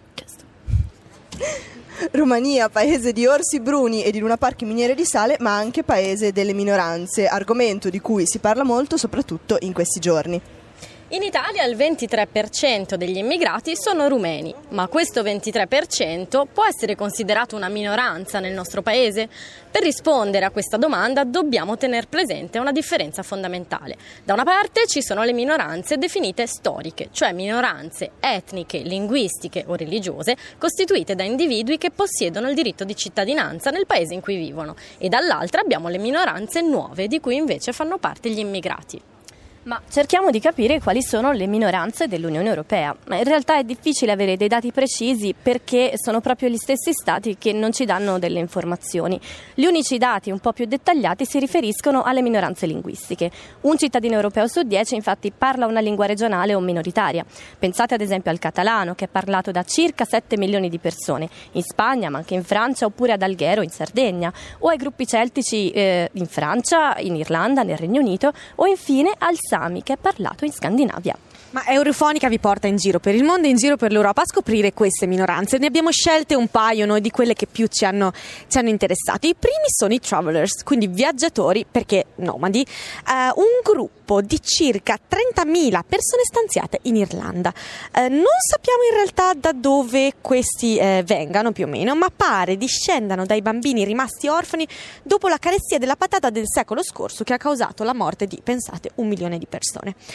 Romania, paese di orsi bruni e di Luna Park miniere di sale, ma anche paese delle minoranze, argomento di cui si parla molto soprattutto in questi giorni. In Italia il ventitré per cento degli immigrati sono rumeni, ma questo ventitré per cento può essere considerato una minoranza nel nostro paese? Per rispondere a questa domanda dobbiamo tener presente una differenza fondamentale. Da una parte ci sono le minoranze definite storiche, cioè minoranze etniche, linguistiche o religiose costituite da individui che possiedono il diritto di cittadinanza nel paese in cui vivono, e dall'altra abbiamo le minoranze nuove di cui invece fanno parte gli immigrati. Ma cerchiamo di capire quali sono le minoranze dell'Unione Europea. In realtà è difficile avere dei dati precisi perché sono proprio gli stessi stati che non ci danno delle informazioni. Gli unici dati un po' più dettagliati si riferiscono alle minoranze linguistiche. Un cittadino europeo su dieci infatti parla una lingua regionale o minoritaria. Pensate ad esempio al catalano, che è parlato da circa sette milioni di persone, in Spagna ma anche in Francia, oppure ad Alghero in Sardegna, o ai gruppi celtici eh, in Francia, in Irlanda, nel Regno Unito, o infine al Sami, che è parlato in Scandinavia. Ma Eurofonica vi porta in giro per il mondo e in giro per l'Europa a scoprire queste minoranze. Ne abbiamo scelte un paio noi di quelle che più ci hanno, ci hanno interessato. I primi sono i travelers, quindi viaggiatori, perché nomadi, uh, un gruppo di circa trentamila persone stanziate in Irlanda. Uh, non sappiamo in realtà da dove questi uh, vengano più o meno, ma pare discendano dai bambini rimasti orfani dopo la carestia della patata del secolo scorso che ha causato la morte di, pensate, un milione di persone.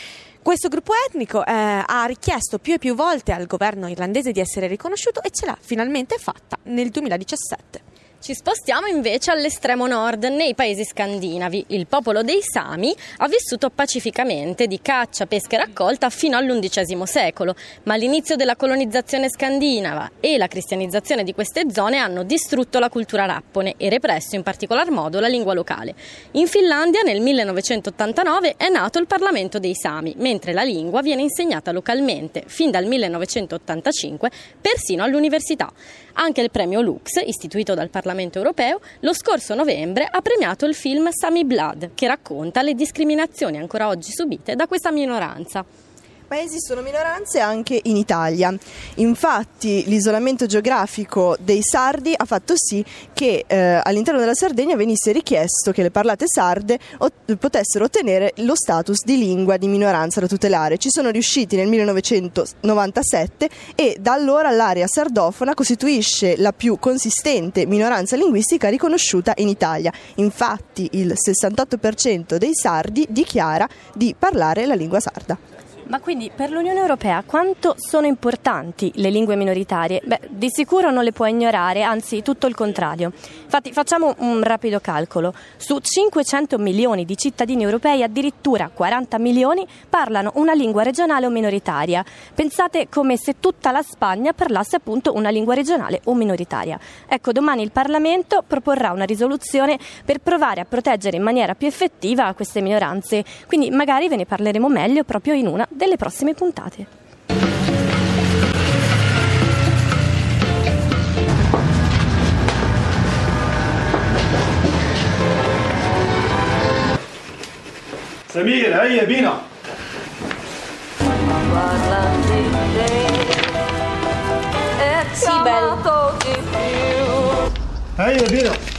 Questo gruppo etnico eh, ha richiesto più e più volte al governo irlandese di essere riconosciuto e ce l'ha finalmente fatta nel duemiladiciassette. Ci spostiamo invece all'estremo nord, nei paesi scandinavi. Il popolo dei Sami ha vissuto pacificamente di caccia, pesca e raccolta fino all'undicesimo secolo, ma l'inizio della colonizzazione scandinava e la cristianizzazione di queste zone hanno distrutto la cultura rappone e represso in particolar modo la lingua locale. In Finlandia nel millenovecentottantanove è nato il Parlamento dei Sami, mentre la lingua viene insegnata localmente fin dal millenovecentottantacinque persino all'università. Anche il premio Lux, istituito dal Parlamento europeo, lo scorso novembre ha premiato il film Sami Blood, che racconta le discriminazioni ancora oggi subite da questa minoranza. Ma esistono minoranze anche in Italia. Infatti l'isolamento geografico dei sardi ha fatto sì che eh, all'interno della Sardegna venisse richiesto che le parlate sarde ot- potessero ottenere lo status di lingua di minoranza da tutelare. Ci sono riusciti nel millenovecentonovantasette e da allora l'area sardofona costituisce la più consistente minoranza linguistica riconosciuta in Italia. Infatti il sessantotto per cento dei sardi dichiara di parlare la lingua sarda. Ma quindi per l'Unione Europea quanto sono importanti le lingue minoritarie? Beh, di sicuro non le può ignorare, anzi tutto il contrario. Infatti facciamo un rapido calcolo. Su cinquecento milioni di cittadini europei addirittura quaranta milioni parlano una lingua regionale o minoritaria. Pensate come se tutta la Spagna parlasse appunto una lingua regionale o minoritaria. Ecco, domani il Parlamento proporrà una risoluzione per provare a proteggere in maniera più effettiva queste minoranze. Quindi magari ve ne parleremo meglio proprio in una delle prossime puntate. Samir, هيا بينا. Sì, bello. هيا بينا.